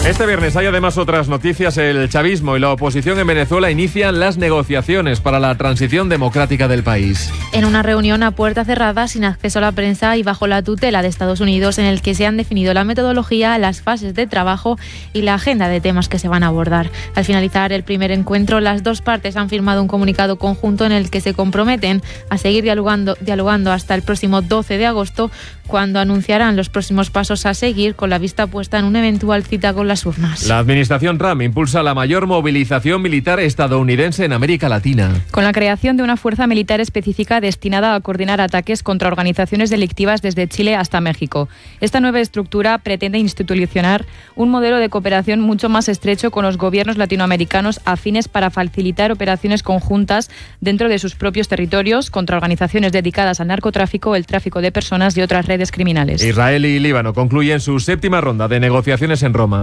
Este viernes hay además otras noticias. El chavismo y la oposición en Venezuela inician las negociaciones para la transición democrática del país. En una reunión a puerta cerrada, sin acceso a la prensa y bajo la tutela de Estados Unidos, en el que se han definido la metodología, las fases de trabajo y la agenda de temas que se van a abordar. Al finalizar el primer encuentro, las dos partes han firmado un comunicado conjunto en el que se comprometen a seguir dialogando hasta el próximo 12 de agosto, cuando anunciarán los próximos pasos a seguir, con la vista puesta en una eventual cita con las urnas. La administración Trump impulsa la mayor movilización militar estadounidense en América Latina. Con la creación de una fuerza militar específica destinada a coordinar ataques contra organizaciones delictivas desde Chile hasta México. Esta nueva estructura pretende institucionalizar un modelo de cooperación mucho más estrecho con los gobiernos latinoamericanos afines para facilitar operaciones conjuntas dentro de sus propios territorios contra organizaciones dedicadas al narcotráfico, el tráfico de personas y otras redes criminales. Israel y Líbano concluyen su séptima ronda de negociaciones en Roma.